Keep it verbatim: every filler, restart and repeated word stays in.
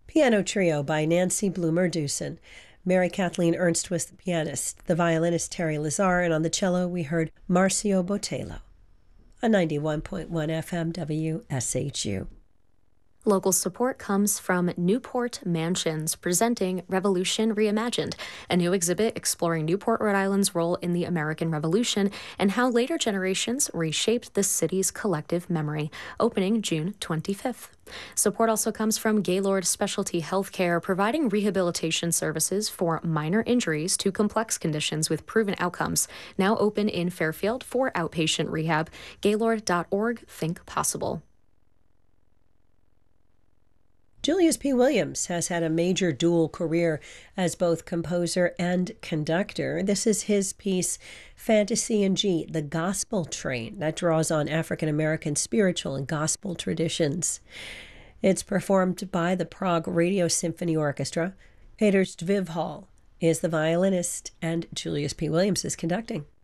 Piano Trio by Nancy Bloomer-Dewson. Mary Kathleen Ernst was the pianist, the violinist Terry Lazar, and on the cello we heard Marcio Botello. On ninety-one point one F M W S H U. Local support comes from Newport Mansions, presenting Revolution Reimagined, a new exhibit exploring Newport, Rhode Island's role in the American Revolution and how later generations reshaped the city's collective memory, opening June twenty-fifth. Support also comes from Gaylord Specialty Healthcare, providing rehabilitation services for minor injuries to complex conditions with proven outcomes. Now open in Fairfield for outpatient rehab. Gaylord dot org, think possible. Julius P. Williams has had a major dual career as both composer and conductor. This is his piece, Fantasy in G, The Gospel Train, that draws on African-American spiritual and gospel traditions. It's performed by the Prague Radio Symphony Orchestra. Peter Zdvivhal is the violinist, and Julius P. Williams is conducting.